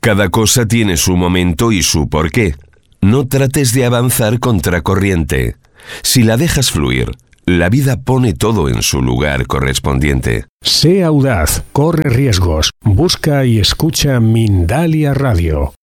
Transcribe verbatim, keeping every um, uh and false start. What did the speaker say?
Cada cosa tiene su momento y su porqué. No trates de avanzar contracorriente. Si la dejas fluir, la vida pone todo en su lugar correspondiente. Sé audaz, corre riesgos, busca y escucha Mindalia Radio.